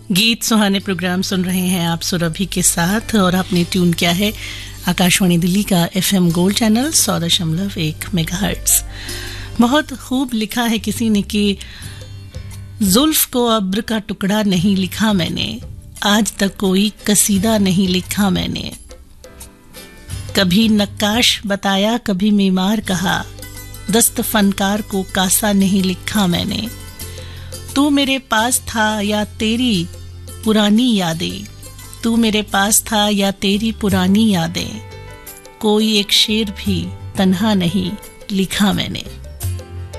गीत सुहाने प्रोग्राम सुन रहे हैं आप सुरभि के साथ और आपने ट्यून किया है आकाशवाणी दिल्ली का FM गोल्ड चैनल 100.1 मेगाहर्ट्ज। बहुत खूब लिखा है किसी ने कि जुल्फ को अब्र का टुकड़ा नहीं लिखा मैंने, आज तक कोई कसीदा नहीं लिखा मैंने। कभी नक्काश बताया कभी मीमार कहा, दस्त फनकार को कासा नहीं लिखा मैंने। तू मेरे पास था या तेरी पुरानी यादें, तू मेरे पास था या तेरी पुरानी यादें, कोई एक शेर भी तन्हा नहीं लिखा मैंने।